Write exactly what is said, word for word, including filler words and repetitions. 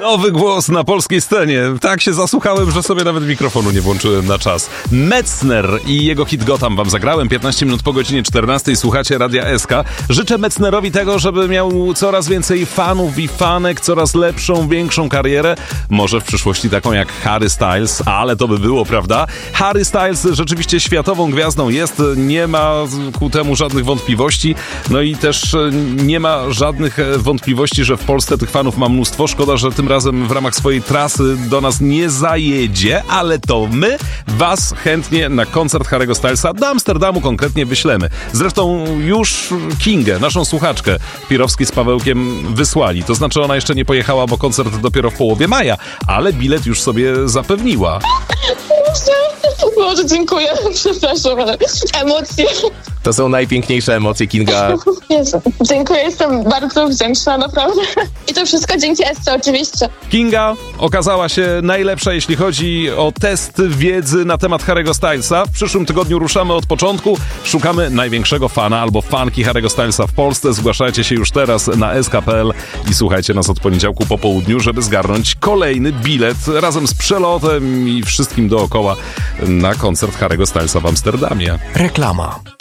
Nowy głos na polskiej scenie. Tak się zasłuchałem, że sobie nawet mikrofonu nie włączyłem na czas. Metzner i jego hit Gotham wam zagrałem. piętnaście minut po godzinie czternastej. Słuchacie Radia S K. Życzę Metznerowi tego, żeby miał coraz więcej fanów i fanek, coraz lepszą, większą karierę. Może w przyszłości taką jak Harry Styles, ale to by było, prawda? Harry Styles rzeczywiście światową gwiazdą jest. Nie ma ku temu żadnych wątpliwości. No i też nie ma żadnych wątpliwości, że w Polsce tych fanów ma mnóstwo. Szkoda, że tym razem w ramach swojej trasy do nas nie zajedzie, ale to my was chętnie na koncert Harry'ego Stylesa do Amsterdamu konkretnie wyślemy. Zresztą już Kingę, naszą słuchaczkę, Pirowski z Pawełkiem wysłali. To znaczy ona jeszcze nie pojechała, bo koncert dopiero w połowie maja, ale bilet już sobie zapewniła. Boże, dziękuję. Przepraszam, ale emocje. To są najpiękniejsze emocje, Kinga. Jezu, dziękuję, jestem bardzo wdzięczna, naprawdę. I to wszystko dzięki Esce, oczywiście. Kinga okazała się najlepsza, jeśli chodzi o test wiedzy na temat Harry'ego Stylesa. W przyszłym tygodniu ruszamy od początku. Szukamy największego fana albo fanki Harry'ego Stylesa w Polsce. Zgłaszajcie się już teraz na s k kropka p l i słuchajcie nas od poniedziałku po południu, żeby zgarnąć kolejny bilet razem z przelotem i wszystkim dookoła na koncert Harry'ego Stylesa w Amsterdamie. Reklama.